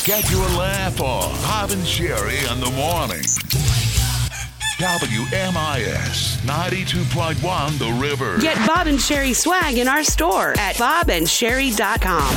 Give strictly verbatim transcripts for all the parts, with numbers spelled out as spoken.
Get your laugh on. Bob and Sherry in the morning. W M I S ninety-two point one The River. Get Bob and Sherry swag in our store at bob and sherry dot com.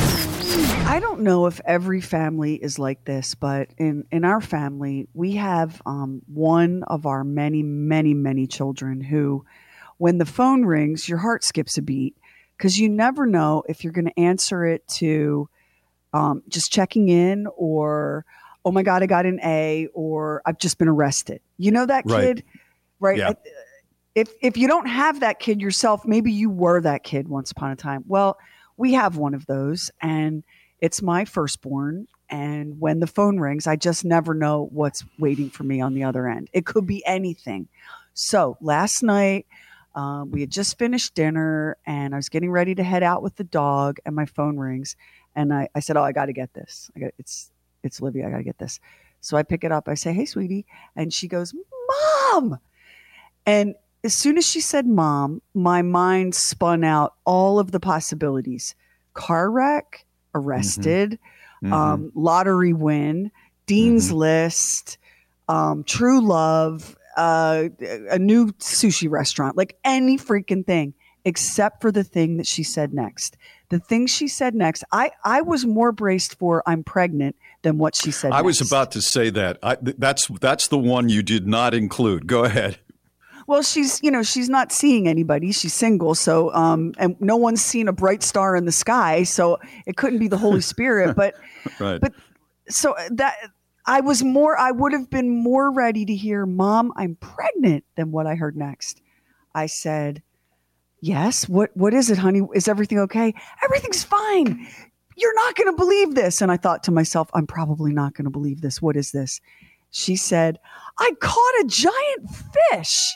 I don't know if every family is like this, but in, in our family, we have um, one of our many, many, many children who, when the phone rings, your heart skips a beat because you never know if you're going to answer it to um, just checking in or, oh my God, I got an A, or I've just been arrested. You know that Right. kid, right? Yeah. If if you don't have that kid yourself, maybe you were that kid once upon a time. Well, we have one of those, and it's my firstborn. And when the phone rings, I just never know what's waiting for me on the other end. It could be anything. So last night, um, we had just finished dinner, and I was getting ready to head out with the dog, and my phone rings, and I, I said, "Oh, I got to get this. I got it's it's Olivia. I got to get this." So I pick it up. I say, "Hey, sweetie," and she goes, "Mom," and as soon as she said mom, my mind spun out all of the possibilities. Car wreck, arrested, Mm-hmm. um, lottery win, Dean's Mm-hmm. List, um, true love, uh, a new sushi restaurant, like any freaking thing, except for the thing that she said next. The thing she said next, I, I was more braced for I'm pregnant than what she said I next. was about to say that. I, th- that's that's the one you did not include. Go ahead. Well, she's, you know, she's not seeing anybody. She's single. So, um, and no one's seen a bright star in the sky. So it couldn't be the Holy Spirit. But, Right. but so that I was more, I would have been more ready to hear, Mom, I'm pregnant, than what I heard next. I said, yes. What, what is it, honey? Is everything okay? Everything's fine. You're not going to believe this. And I thought to myself, I'm probably not going to believe this. What is this? She said, I caught a giant fish.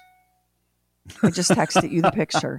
I just texted you the picture.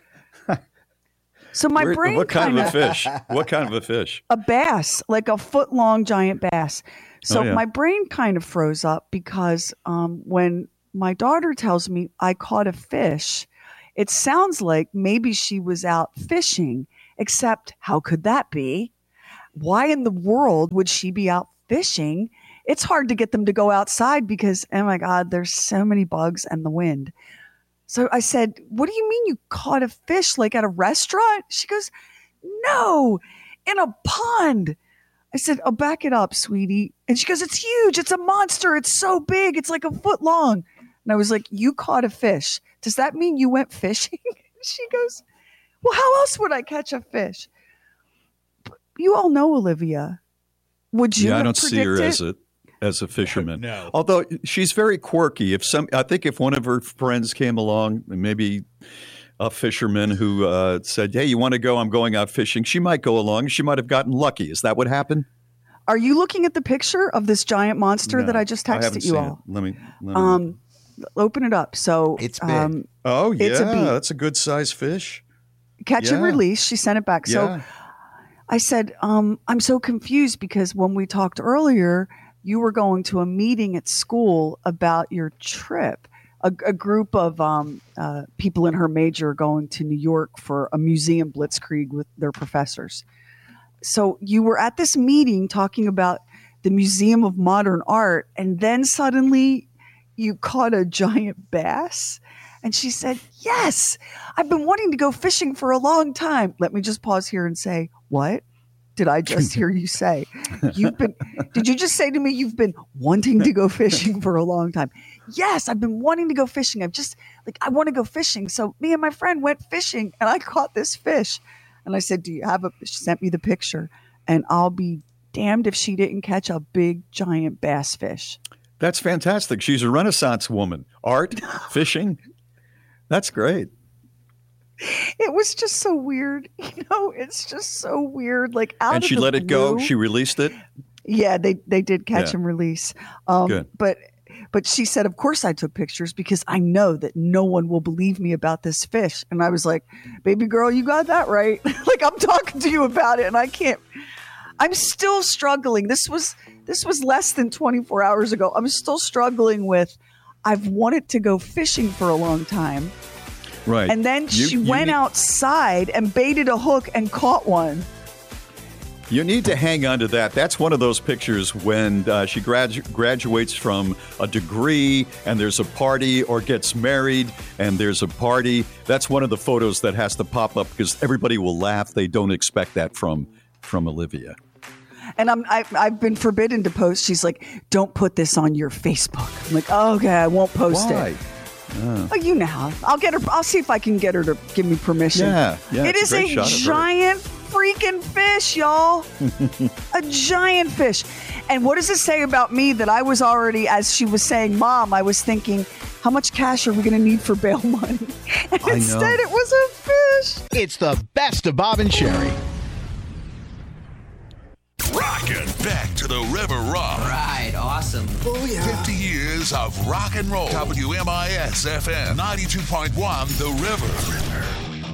So my Where- brain what kind kinda, of a fish? What kind of a fish? a bass, like a foot long giant bass. So Oh, yeah. my brain kind of froze up because um, when my daughter tells me I caught a fish, it sounds like maybe she was out fishing, except how could that be? Why in the world would she be out fishing? It's hard to get them to go outside because, oh my God, there's so many bugs and the wind. So I said, what do you mean you caught a fish like at a restaurant? She goes, no, in a pond. I said, oh, back it up, sweetie. And she goes, it's huge. It's a monster. It's so big. It's like a foot long. And I was like, you caught a fish. Does that mean you went fishing? She goes, well, how else would I catch a fish? You all know Olivia. Would you Yeah, I have don't see her predicted? as a as a fisherman. No. Although she's very quirky. If some, I think if one of her friends came along, maybe a fisherman who uh, said, "Hey, you want to go? I'm going out fishing." She might go along. She might have gotten lucky. Is that what happened? Are you looking at the picture of this giant monster No, that I just I haven't texted you seen all? It. Let me. Let me Um, open it up. So It's big. Um, oh yeah, it's a beat. that's a good sized fish. catch and Yeah. release. She sent it back. Yeah. So I said, um, I'm so confused because when we talked earlier, you were going to a meeting at school about your trip. A, a group of um, uh, people in her major are going to New York for a museum blitzkrieg with their professors. So you were at this meeting talking about the Museum of Modern Art, and then suddenly you caught a giant bass. And she said, yes, I've been wanting to go fishing for a long time. Let me just pause here and say, what did I just hear you say? You've been, did you just say to me, you've been wanting to go fishing for a long time? Yes, I've been wanting to go fishing. I've just like, I want to go fishing. So me and my friend went fishing and I caught this fish. And I said, do you have a, she sent me the picture, and I'll be damned if she didn't catch a big giant bass fish. That's fantastic. She's a Renaissance woman. Art, fishing. That's great. It was just so weird. You know, it's just so weird. Like out And of she the let it go. blue- She released it. Yeah, they they did catch Yeah. and release. Um, Good. But but she said, of course I took pictures because I know that no one will believe me about this fish. And I was like, baby girl, you got that right. Like I'm talking to you about it, and I can't. I'm still struggling. This was this was less than twenty-four hours ago. I'm still struggling with. I've wanted to go fishing for a long time. Right. And then You- she you went need- outside and baited a hook and caught one. You need to hang on to that. That's one of those pictures when uh, she gradu- graduates from a degree and there's a party, or gets married and there's a party. That's one of the photos that has to pop up because everybody will laugh. They don't expect that from from Olivia. And I'm, I, I've been forbidden to post. She's like, don't put this on your Facebook. I'm like, oh, okay, I won't post Why? it. Oh. Oh, you know how. I'll get her. I'll see if I can get her to give me permission. Yeah, yeah. It is a, a giant freaking fish, y'all. A giant fish. And what does it say about me that I was already, as she was saying, Mom, I was thinking, how much cash are we going to need for bail money? And I instead know. it was a fish. It's the best of Bob and Sherry. Rockin' back to the River Rock. Right, awesome. Oh, yeah. fifty years of rock and roll. W M I S F M ninety-two point one, The River.